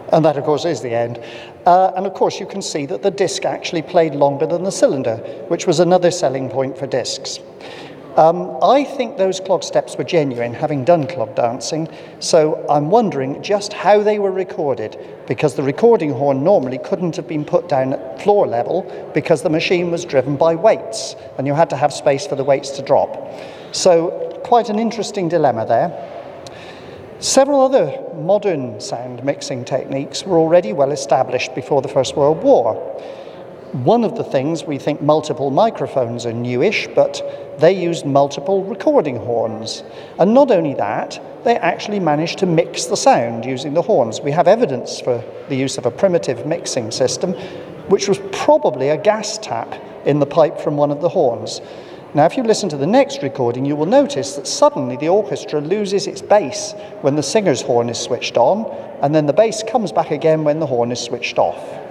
And that, of course, is the end. And, of course, you can see that the disc actually played longer than the cylinder, which was another selling point for discs. I think those clog steps were genuine, having done clog dancing, so I'm wondering just how they were recorded, because the recording horn normally couldn't have been put down at floor level because the machine was driven by weights, and you had to have space for the weights to drop. So quite an interesting dilemma there. Several other modern sound mixing techniques were already well established before the First World War. One of the things, we think multiple microphones are newish, but they used multiple recording horns. And not only that, they actually managed to mix the sound using the horns. We have evidence for the use of a primitive mixing system, which was probably a gas tap in the pipe from one of the horns. Now, if you listen to the next recording, you will notice that suddenly the orchestra loses its bass when the singer's horn is switched on, and then the bass comes back again when the horn is switched off.